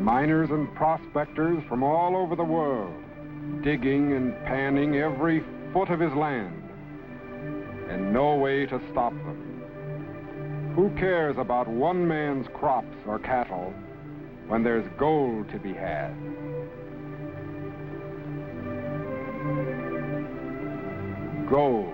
Miners and prospectors from all over the world, digging and panning every foot of his land, and no way to stop them. Who cares about one man's crops or cattle when there's gold to be had? Gold.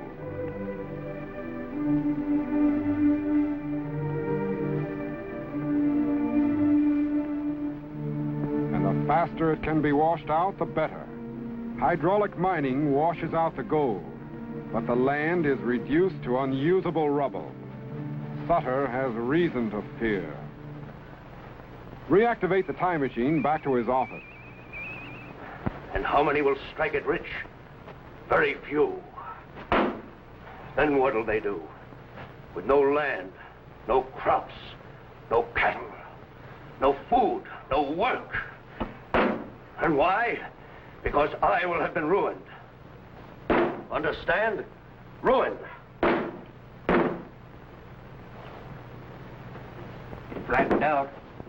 And the faster it can be washed out, the better. Hydraulic mining washes out the gold, but the land is reduced to unusable rubble. Sutter has reason to fear. Reactivate the time machine back to his office. And how many will strike it rich? Very few. Then what'll they do? With no land, no crops, no cattle, no food, no work. And why? Because I will have been ruined. Understand? Ruined. It's flattened out.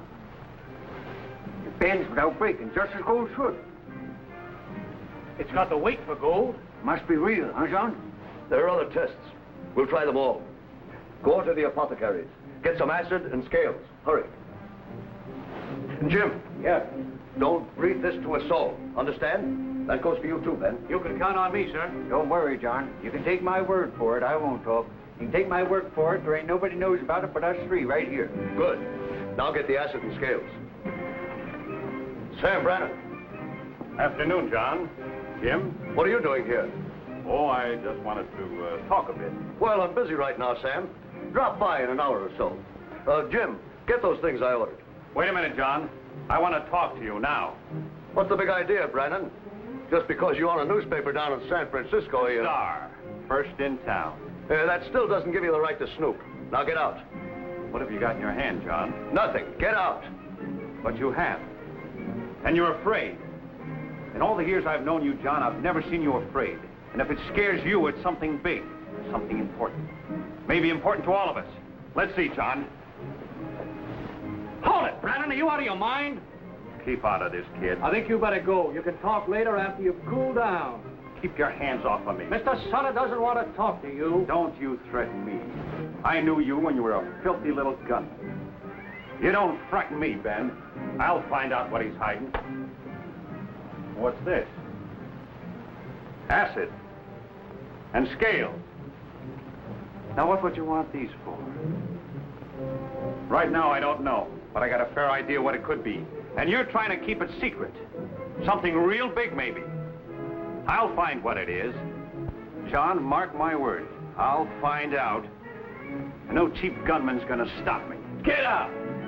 It bends without breaking, just as gold should. It's got the weight for gold. Must be real, huh, John? There are other tests. We'll try them all. Go to the apothecaries. Get some acid and scales. Hurry. And Jim. Yeah. Don't breathe this to a soul. Understand? That goes for you too, Ben. You can count on me, sir. Don't worry, John. You can take my word for it. I won't talk. You can take my word for it. There ain't nobody knows about it but us three right here. Good. Now get the acid and scales. Sam Brannan. Afternoon, John. Jim? What are you doing here? Oh, I just wanted to talk a bit. Well, I'm busy right now, Sam. Drop by in an hour or so. Jim, get those things I ordered. Wait a minute, John. I want to talk to you now. What's the big idea, Brannan? Just because you own a newspaper down in San Francisco, you... Star. First in town. That still doesn't give you the right to snoop. Now get out. What have you got in your hand, John? Nothing. Get out. But you have. And you're afraid. In all the years I've known you, John, I've never seen you afraid. And if it scares you, it's something big, something important. Maybe important to all of us. Let's see, John. Hold it, Brannan. Are you out of your mind? Keep out of this, kid. I think you better go. You can talk later after you've cooled down. Keep your hands off of me. Mr. Sutter doesn't want to talk to you. Don't you threaten me. I knew you when you were a filthy little gunman. You don't frighten me, Ben. I'll find out what he's hiding. What's this? Acid. And scales. Now, what would you want these for? Right now, I don't know, but I got a fair idea what it could be. And you're trying to keep it secret. Something real big, maybe. I'll find what it is. John, mark my words. I'll find out. And no cheap gunman's gonna stop me. Get out!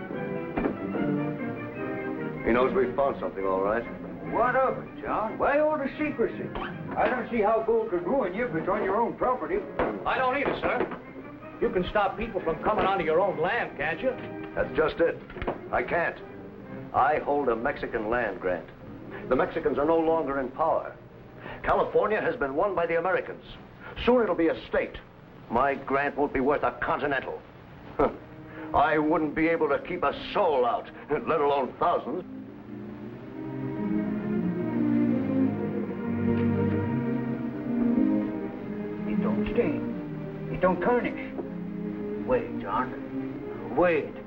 He knows we found something, all right. What of it, John? Why all the secrecy? I don't see how gold could ruin you if it's on your own property. I don't either, sir. You can stop people from coming onto your own land, can't you? That's just it. I can't. I hold a Mexican land grant. The Mexicans are no longer in power. California has been won by the Americans. Soon it'll be a state. My grant won't be worth a continental. I wouldn't be able to keep a soul out, let alone thousands. It don't stain. It don't tarnish. Wait, John. Wait.